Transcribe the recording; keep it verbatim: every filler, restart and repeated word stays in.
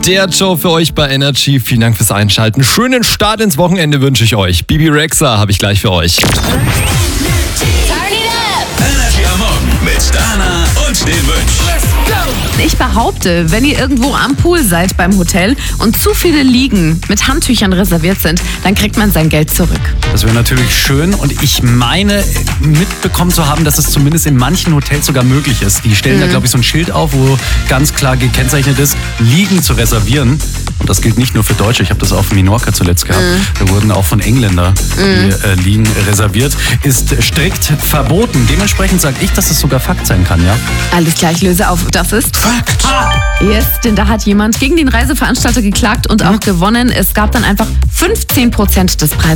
der Show für euch bei Energy. Vielen Dank fürs Einschalten. Schönen Start ins Wochenende wünsche ich euch. Bibi Rexha habe ich gleich für euch. Energy am Morgen mit Dana und den Wünsch. Ich behaupte, wenn ihr irgendwo am Pool seid beim Hotel und zu viele Liegen mit Handtüchern reserviert sind, dann kriegt man sein Geld zurück. Das wäre natürlich schön und ich meine mitbekommen zu haben, dass es zumindest in manchen Hotels sogar möglich ist. Die stellen mhm. da, glaube ich, so ein Schild auf, wo ganz klar gekennzeichnet ist, Liegen zu reservieren. Und das gilt nicht nur für Deutsche. Ich habe das auf Menorca zuletzt gehabt. Mhm. Da wurden auch von Engländern mhm. die äh, Liegen reserviert. Ist strikt verboten. Dementsprechend sage ich, dass es sogar Fakt sein kann, ja? Alles klar, ich löse auf. Das ist Fakt. Yes, denn da hat jemand gegen den Reiseveranstalter geklagt und auch gewonnen. Es gab dann einfach fünfzehn Prozent des Preises.